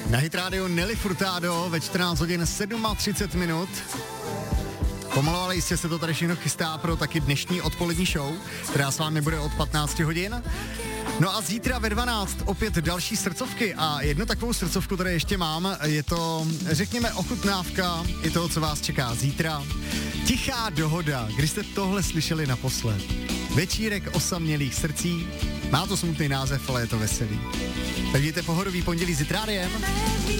Na Hit Radio Nelly Furtado ve 14 hodin 37 minut. Pomalu, ale jistě se to tady všechno chystá pro taky dnešní odpolední show, která s vámi bude od 15 hodin. No a zítra ve 12 opět další srdcovky a jednu takovou srdcovku tady ještě mám, je to, řekněme, ochutnávka i toho, co vás čeká zítra. Tichá dohoda, když jste tohle slyšeli naposled. Večírek osamělých srdcí, má to smutný název, ale je to veselý. Tak vidíte Pohodový pondělí s Hit Rádiem.